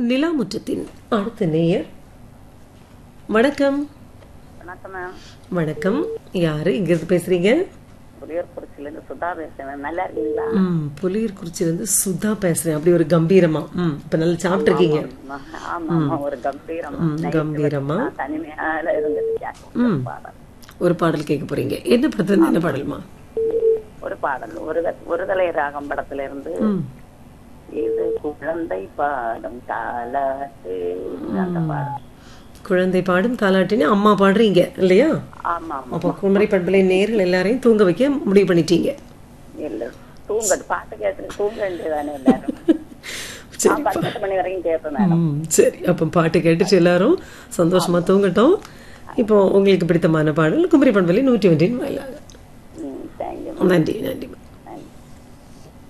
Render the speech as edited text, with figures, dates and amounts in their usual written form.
நிலாமுற்றத்தின் அடுத்த நேயர். வணக்கம். வணக்கம் மேம். வணக்கம். யாரு இங்க இருந்து பேசுறீங்க? புலியூர்குறிச்சியிலிருந்து சுதா பேசுறேன். நல்லா இருக்கீங்களா? புலியூர்குறிச்சியிலிருந்து சுதா பேசுறேன். அப்படி ஒரு கம்பீரமா. இப்ப நல்லா சாப்பிட்டு இருக்கீங்க. ஆமா, ஒரு கம்பீரமா கம்பீரமா தனிமையால இருந்துச்சு. ஒரு பாடல் கேட்க போறீங்க. என்ன படத்துல என்ன பாடல்மா? ஒரு பாடல் ஒருதலை ராகம் படத்துல இருந்து இது குழந்தை பாடும் தாலாட்டு. அந்த பாடல் குழந்தை பாடும் தாலாட்டின்னு அம்மா பாடுறீங்க இல்லையா? ஆமா. அப்போ குமரி பண்பலை நேயர்கள் எல்லாரையும் தூங்க வைக்க முடிவு பண்ணிட்டீங்க. இல்ல, தூங்க பாட்டு கேட்டு தூங்க வேண்டியதானே எல்லாரும். 10 மணி வரைக்கும் கேட்பேன். சரி, அப்ப பாட்டு கேட்டுட்டு எல்லாரும் சந்தோஷமா தூங்கட்டும். இப்போ உங்களுக்கு பிடித்தமான பாடல் குமரி பண்பலை 101 வாயிலாக. நன்றி.